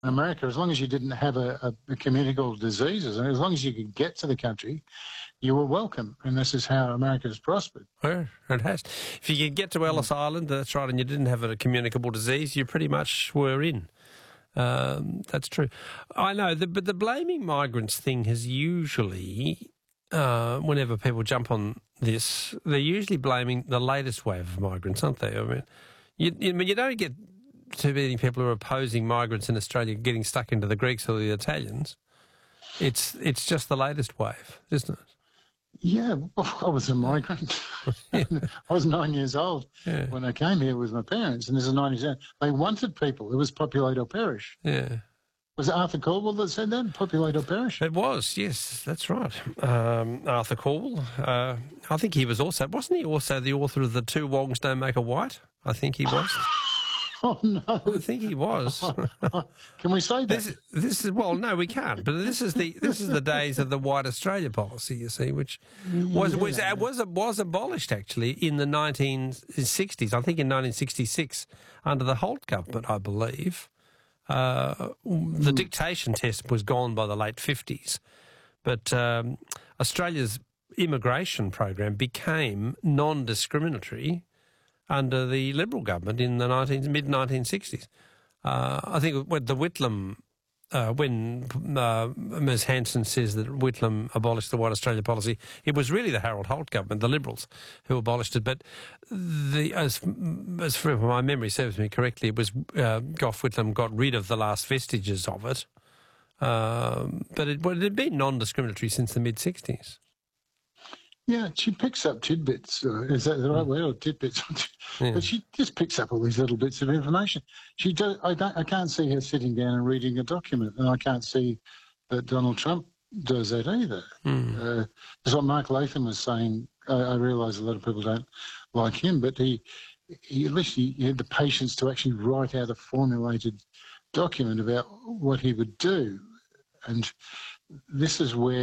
America, as long as you didn't have a communicable diseases, and as long as you could get to the country, you were welcome. And this is how America has prospered. Yeah, it has. If you could get to Ellis Island, that's right, and you didn't have a communicable disease, you pretty much were in. That's true. I know, but the blaming migrants thing has usually, whenever people jump on this, they're usually blaming the latest wave of migrants, aren't they? I mean, you don't get too many people who are opposing migrants in Australia getting stuck into the Greeks or the Italians. It's just the latest wave, isn't it? Yeah, I was a migrant. I was 9 years old when I came here with my parents, and this is 90s. They wanted people. It was populate or perish. Yeah. Was it Arthur Caldwell that said that? Populate or perish? It was, yes, that's right. Arthur Caldwell. I think he was also, wasn't he also the author of The Two Wongs Don't Make a White? I think he was. Oh, no. I think he was. Can we say that? This is, well, no, we can't. But this is the days of the White Australia policy, you see, which was abolished actually in the 1960s. I think in 1966 under the Holt government, I believe. The dictation test was gone by the late 50s, but Australia's immigration program became non-discriminatory under the Liberal government in the mid-1960s. I think when the Whitlam, when Ms Hanson says that Whitlam abolished the White Australia policy, it was really the Harold Holt government, the Liberals, who abolished it. But as for my memory serves me correctly, it was Gough Whitlam got rid of the last vestiges of it. But it had been non-discriminatory since the mid-60s. Yeah, she picks up tidbits. Is that the right word, or tidbits? Yeah. But she just picks up all these little bits of information. She does. I can't see her sitting down and reading a document, and I can't see that Donald Trump does that either. That's what Mark Latham was saying. I realise a lot of people don't like him, but he at least he had the patience to actually write out a formulated document about what he would do, and this is where